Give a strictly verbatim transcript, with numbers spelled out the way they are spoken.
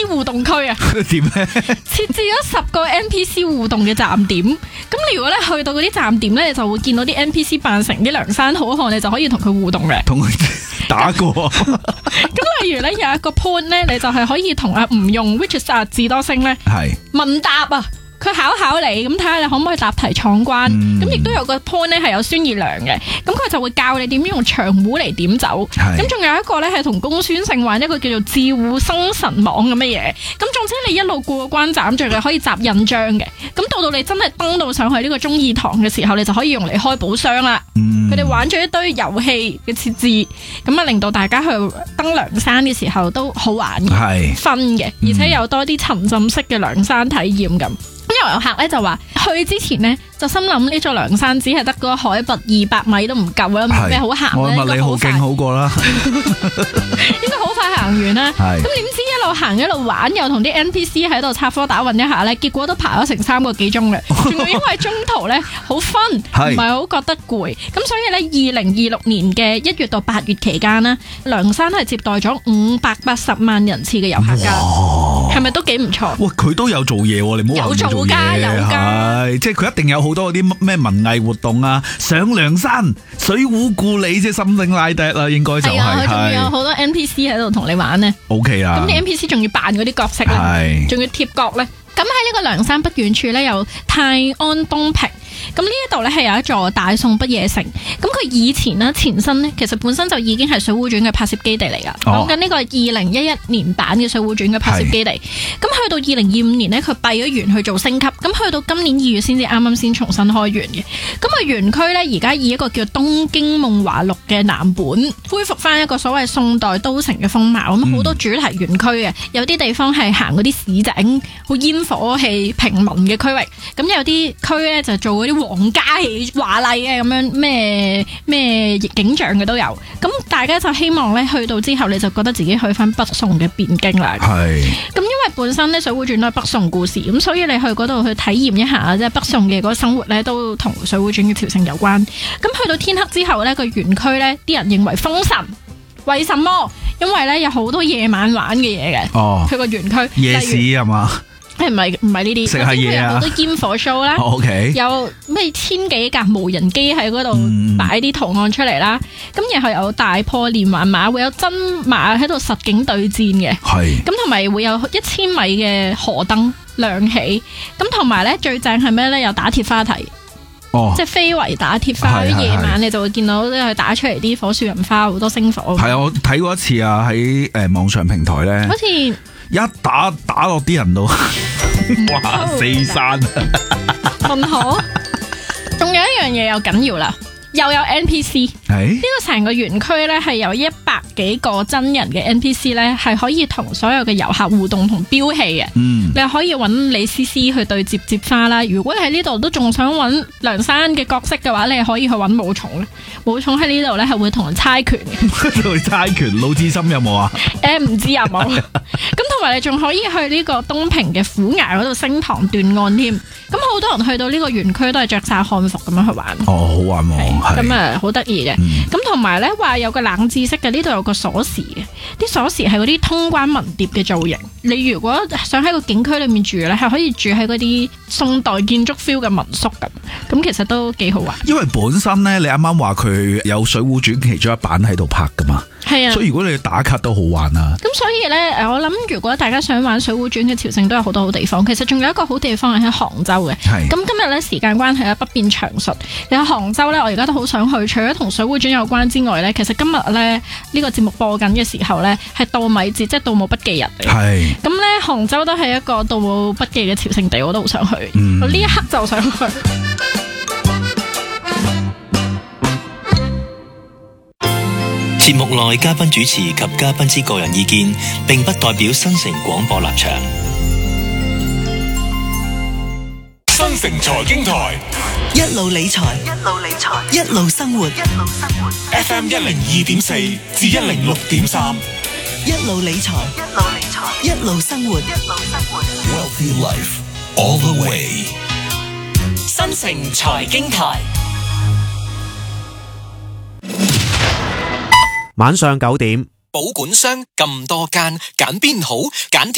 互動區啊。 點咧？ 設置咗十個 N P C 互動嘅站點。咁你如果咧去到嗰啲站點咧，你就會見到啲 N P C 扮成啲梁山好漢，你就可以同佢互動嘅。 同佢打過。 咁例如咧有一個 point 咧，你就係可以同阿吳用 which is 阿智多星咧係問答啊。佢考考你，咁睇下你可唔可以答題闖關。咁亦都有個 point 咧係有孫二娘嘅，咁佢就會教你點用長壺嚟點酒。咁仲有一個咧係同公孫勝玩一個叫做智護生神網咁嘅嘢。咁總之你一路過關斬將嘅可以集印章嘅。咁到到你真係登到上去呢個忠義堂嘅時候，你就可以用嚟開寶箱啦。佢哋、嗯、玩咗一堆遊戲嘅設置，咁啊令到大家去登梁山嘅時候都好玩嘅，分嘅，而且有多啲沉浸式嘅梁山體驗咁。咁有遊客咧就話去之前呢，就心諗呢座梁山只係得個海拔二百米都唔夠啦，冇咩好行咧。 我物理好勁好過啦， 應該好快行完啦。咁點知一路行一路玩，又同啲 N P C 喺度插科打諢一下咧，結果都爬咗成三個幾鐘嘅，仲要因為中途咧好分，唔係好覺得攰。咁所以咧，二零二六年嘅一月到八月期間呢，梁山係接待咗五百八十萬人次嘅遊客㗎，係咪都幾唔錯？ 哇！佢都有做嘢，你唔好話冇做嘢。係，即係佢一定有好多嗰啲咩文藝活動啊，上梁山、水滸故里即係心聲拉笛啦，應該就係。係啊，佢仲有好多 N P C 喺度同你玩呢。O K 啦。咁啲 N P C 仲要扮嗰啲角色咧，仲要貼角咧。咁喺呢個梁山不遠處咧，有泰安東平。咁呢一度咧係有一座大宋不夜城。咁佢以前呢，前身呢，其實本身就已經係《水滸傳》嘅拍攝基地嚟噶。講緊呢個二零一一年版嘅《水滸傳》嘅拍攝基地。咁去到二零二五年呢，佢閉咗園去做升級。咁去到今年二月先至啱啱先重新開園嘅。咁啊園區咧而家以一個叫東京夢華錄嘅藍本，恢復翻一個所謂宋代都城嘅風貌。咁好多主題園區嘅，有啲地方係行嗰啲市井，好煙火氣平民嘅區域。咁有啲區咧就做嗰啲皇家氣華麗嘅咁樣咩咩景象嘅都有，咁大家就希望咧去到之後你就覺得自己去翻北宋嘅汴京啦。係，咁因為本身咧《水滸傳》都係北宋故事，咁所以你去嗰度去體驗一下即係北宋嘅嗰個生活咧，都同《水滸傳》嘅朝聖有關。咁去到天黑之後咧，個園區咧啲人認為封神，為什麼？因為咧有好多夜晚玩嘅嘢嘅。哦，佢個園區夜市係嘛？誒唔係唔係呢啲，食下嘢啊！有好多煙火 show 啦， okay. 有咩千幾架無人機喺嗰度擺啲圖案出嚟啦。咁、嗯、然後有大破連環馬，會有真馬喺度實景對戰嘅。係咁同埋會有一千米嘅河燈亮起。咁同埋咧最正係咩咧？有打鐵花睇。哦，即係非遺打鐵花，夜晚你就會見到佢打出嚟啲火樹銀花，好多星火。係啊，我睇過一次啊，喺誒網上平台咧，好似一打打落啲人度，哇四散問號。仲有一樣嘢又緊要啦，又有 N P C。係呢個成個園區咧係有一百幾個真人嘅 N P C 咧，係可以同所有嘅遊客互動同標戲嘅。嗯，你可以揾李思思去對接接花啦。如果你喺呢度都仲想揾梁山嘅角色嘅話，你係可以去揾武松咧。武松喺呢度咧係會同人猜拳嘅。會猜拳，魯智深有冇啊？誒、呃，唔知有冇。咁同埋你仲可以去呢個東平嘅虎崖嗰度升堂斷案添。咁好多人去到呢個園區都係着晒漢服咁樣去玩。哦，好玩喎。咁啊，好得意嘅。咁同埋咧話有個冷知識嘅，呢度有個鎖匙嘅，啲鎖匙係嗰啲通關文牒嘅造型。你如果想喺個景區裏面住咧，係可以住喺嗰啲宋代建築 feel 嘅民宿咁，咁其實都幾好玩。因為本身咧，你啱啱話佢有《水滸傳》其中一版喺度拍噶嘛，係啊，所以如果你打卡都好玩啊。咁所以咧，誒，我諗如果大家想玩《水滸傳》嘅朝聖，都有好多好地方。其實仲有一個好地方係喺杭州嘅。係。咁今日咧時間關係啊，不便詳述。你喺杭州咧，我而家都好想去，除咗同《水滸傳》有關之外咧，其實今日咧呢、呢個節目播緊嘅時候咧，係盜米節，即係盜墓筆記日嚟。係。咁咧，杭州都係一個盜墓筆記嘅朝聖地，我都好想去。嗯、我呢一刻就想去。 節目內嘉賓主持及嘉賓之個人意見，並不代表新城廣播立場。 新城財經台， 一路理財，一路理財，一路生活，一路生活。 F M 一零二點四至一零六點三， 一路理財，一路理財，一路生活，一路生活。 Wealthy life all the way。 新城財經台， 晚上九點， 保管商咁多間，揀邊好？揀